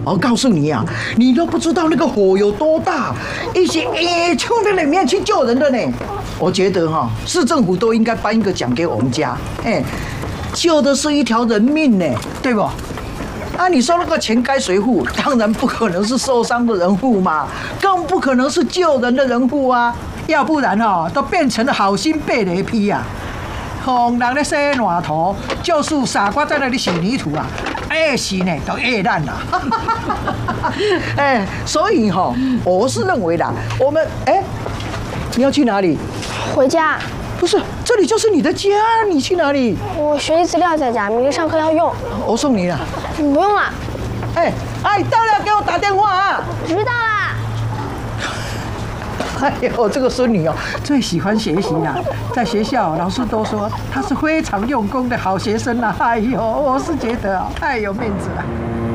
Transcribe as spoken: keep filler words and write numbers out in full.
我告诉你啊，你都不知道那个火有多大，一些哎冲到里面去救人的呢。我觉得哈、哦，市政府都应该颁一个奖给我们家，哎，救的是一条人命呢，对不？啊，你说那个钱该谁付？当然不可能是受伤的人付嘛，更不可能是救人的人付啊，要不然哦，都变成了好心被雷劈啊。红人咧洗烂土，就是傻瓜在那里洗泥土啊！哎，洗呢都哎烂了。哎，所以哈、哦，我是认为啦，我们哎，你要去哪里？ 回家。 不是，这里就是你的家，你去哪里？ 我学习资料在家，明天上课要用。 我送你了。 不用了。 哎，哎，到了给我打电话啊！ 知道啦。 哎呦，这个孙女哦，最喜欢学习啦，在学校老师都说她是非常用功的好学生啦。哎呦，我是觉得哦，太有面子了。